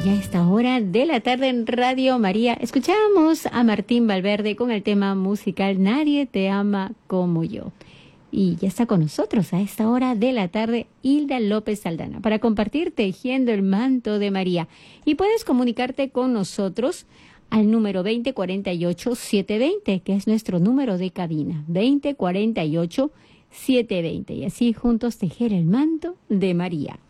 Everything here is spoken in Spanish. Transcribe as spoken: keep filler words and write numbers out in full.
Y a esta hora de la tarde en Radio María escuchamos a Martín Valverde con el tema musical Nadie te ama como yo. Y ya está con nosotros a esta hora de la tarde Hilda López Aldana para compartir Tejiendo el Manto de María. Y puedes comunicarte con nosotros al número veinte cuarenta y ocho setecientos veinte, que es nuestro número de cabina, veinte cuarenta y ocho setecientos veinte. Y así juntos tejer el manto de María.